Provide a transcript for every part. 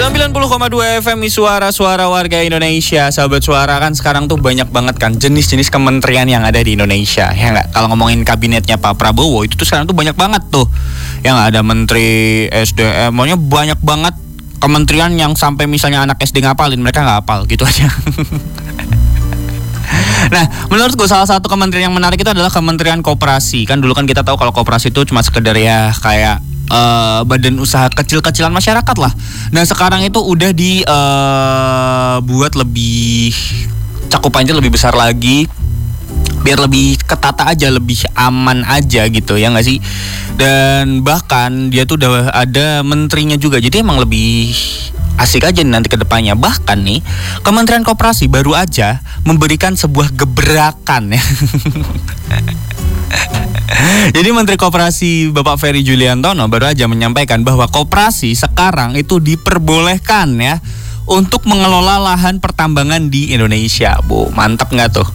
90,2 FM suara-suara warga Indonesia. Sahabat suara, kan sekarang tuh banyak banget kan jenis-jenis kementerian yang ada di Indonesia. Ya nggak? Kalau ngomongin kabinetnya Pak Prabowo itu tuh sekarang tuh banyak banget tuh. Yang ada Menteri SDM, maunya banyak banget kementerian yang sampai misalnya anak SD ngapalin, mereka nggak hafal gitu aja. Nah, menurutku salah satu kementerian yang menarik itu adalah Kementerian Koperasi. Kan dulu kan kita tahu kalau koperasi itu cuma sekedar ya kayak badan usaha kecil-kecilan masyarakat lah. Nah sekarang itu udah dibuat lebih cakupannya lebih besar lagi, biar lebih ketata aja, lebih aman aja gitu ya nggak sih. Dan bahkan dia tuh udah ada menterinya juga, jadi emang lebih asik aja nanti ke depannya. Bahkan nih Kementerian Koperasi baru aja memberikan sebuah gebrakan ya. Jadi Menteri Koperasi Bapak Ferry Juliantono baru aja menyampaikan bahwa koperasi sekarang itu diperbolehkan ya untuk mengelola lahan pertambangan di Indonesia. Bu, mantap nggak tuh?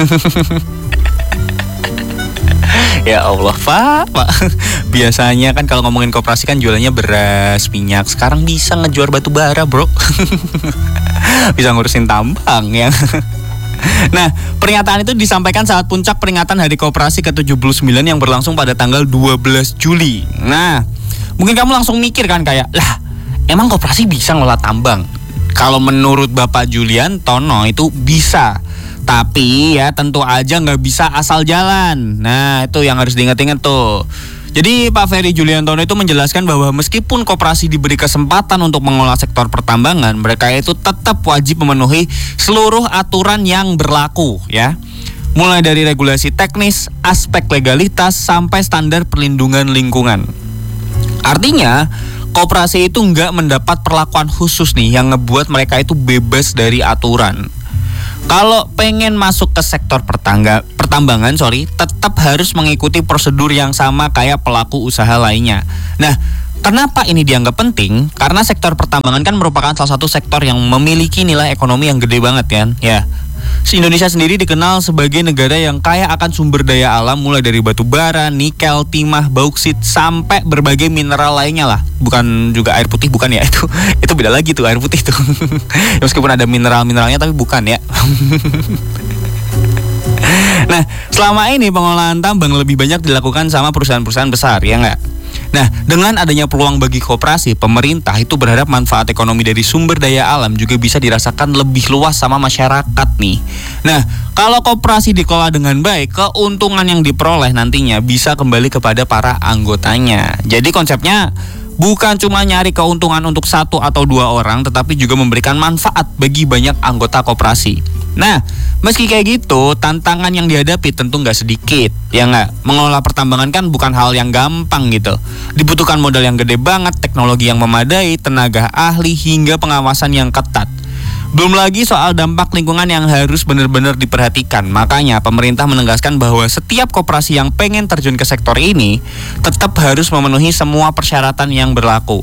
Ya Allah, Pak. Biasanya kan kalau ngomongin koperasi kan jualannya beras, minyak. Sekarang bisa ngejual batu bara, bro. Bisa ngurusin tambang ya. Nah, pernyataan itu disampaikan saat puncak peringatan Hari Koperasi ke-79 yang berlangsung pada tanggal 12 Juli. Nah, mungkin kamu langsung mikir kan kayak, lah, emang koperasi bisa ngelola tambang? Kalau menurut Bapak Juliantono itu bisa. Tapi ya tentu aja nggak bisa asal jalan. Nah, itu yang harus diingat-ingat tuh. Jadi Pak Ferry Juliantono itu menjelaskan bahwa meskipun koperasi diberi kesempatan untuk mengelola sektor pertambangan, mereka itu tetap wajib memenuhi seluruh aturan yang berlaku ya. Mulai dari regulasi teknis, aspek legalitas, sampai standar perlindungan lingkungan. Artinya, koperasi itu nggak mendapat perlakuan khusus nih yang ngebuat mereka itu bebas dari aturan. Kalau pengen masuk ke sektor pertambangan, tetap harus mengikuti prosedur yang sama kayak pelaku usaha lainnya. Nah, kenapa ini dianggap penting? Karena sektor pertambangan kan merupakan salah satu sektor yang memiliki nilai ekonomi yang gede banget kan, ya. Indonesia sendiri dikenal sebagai negara yang kaya akan sumber daya alam, mulai dari batu bara, nikel, timah, bauksit, sampai berbagai mineral lainnya lah. Bukan juga air putih, bukan ya, itu beda lagi tuh air putih tuh. Meskipun ada mineral-mineralnya tapi bukan ya. Nah, selama ini pengelolaan tambang lebih banyak dilakukan sama perusahaan-perusahaan besar, ya nggak? Nah, dengan adanya peluang bagi koperasi, pemerintah itu berharap manfaat ekonomi dari sumber daya alam juga bisa dirasakan lebih luas sama masyarakat nih. Nah, kalau koperasi dikelola dengan baik, keuntungan yang diperoleh nantinya bisa kembali kepada para anggotanya. Jadi konsepnya bukan cuma nyari keuntungan untuk satu atau dua orang, tetapi juga memberikan manfaat bagi banyak anggota koperasi. Nah, meski kayak gitu, tantangan yang dihadapi tentu nggak sedikit, ya nggak? Mengelola pertambangan kan bukan hal yang gampang gitu. Dibutuhkan modal yang gede banget, teknologi yang memadai, tenaga ahli, hingga pengawasan yang ketat. Belum lagi soal dampak lingkungan yang harus benar-benar diperhatikan. Makanya pemerintah menegaskan bahwa setiap koperasi yang pengen terjun ke sektor ini tetap harus memenuhi semua persyaratan yang berlaku.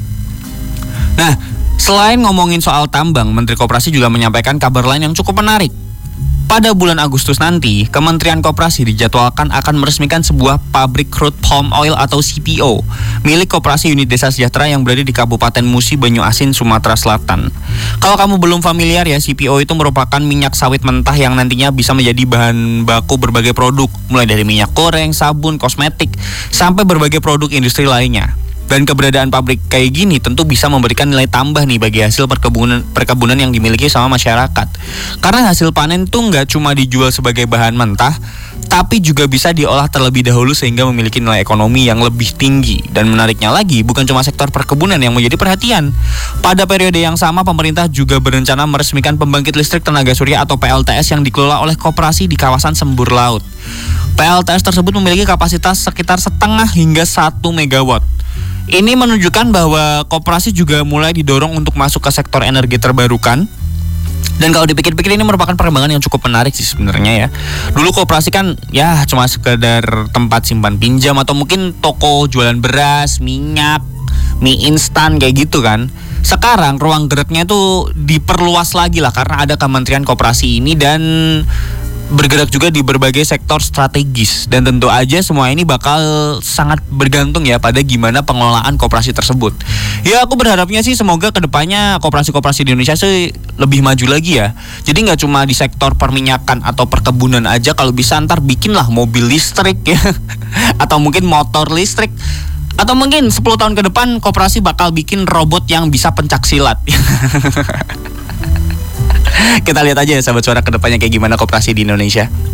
Nah, selain ngomongin soal tambang, Menteri Koperasi juga menyampaikan kabar lain yang cukup menarik. Pada bulan Agustus nanti, Kementerian Koperasi dijadwalkan akan meresmikan sebuah pabrik crude palm oil atau CPO milik Koperasi Unit Desa Sejahtera yang berada di Kabupaten Musi Banyuasin, Sumatera Selatan. Kalau kamu belum familiar ya, CPO itu merupakan minyak sawit mentah yang nantinya bisa menjadi bahan baku berbagai produk, mulai dari minyak goreng, sabun, kosmetik, sampai berbagai produk industri lainnya. Dan keberadaan pabrik kayak gini tentu bisa memberikan nilai tambah nih bagi hasil perkebunan yang dimiliki sama masyarakat. Karena hasil panen tuh nggak cuma dijual sebagai bahan mentah, tapi juga bisa diolah terlebih dahulu sehingga memiliki nilai ekonomi yang lebih tinggi. Dan menariknya lagi, bukan cuma sektor perkebunan yang menjadi perhatian. Pada periode yang sama, pemerintah juga berencana meresmikan pembangkit listrik tenaga surya atau PLTS yang dikelola oleh koperasi di kawasan Sembur Laut. PLTS tersebut memiliki kapasitas sekitar 0,5 hingga 1 megawatt. Ini menunjukkan bahwa koperasi juga mulai didorong untuk masuk ke sektor energi terbarukan. Dan kalau dipikir-pikir ini merupakan perkembangan yang cukup menarik sih sebenarnya ya. Dulu koperasi kan ya cuma sekedar tempat simpan pinjam atau mungkin toko jualan beras, minyak, mie instan kayak gitu kan. Sekarang ruang geraknya tuh diperluas lagi lah karena ada Kementerian Koperasi ini, dan bergerak juga di berbagai sektor strategis, dan tentu aja semua ini bakal sangat bergantung ya pada gimana pengelolaan koperasi tersebut. Ya aku berharapnya sih semoga kedepannya koperasi-koperasi di Indonesia sih lebih maju lagi ya. Jadi nggak cuma di sektor perminyakan atau perkebunan aja, kalau bisa ntar bikinlah mobil listrik ya atau mungkin motor listrik. Atau mungkin 10 tahun ke depan koperasi bakal bikin robot yang bisa pencak silat. Kita lihat aja ya sahabat suara kedepannya kayak gimana koperasi di Indonesia.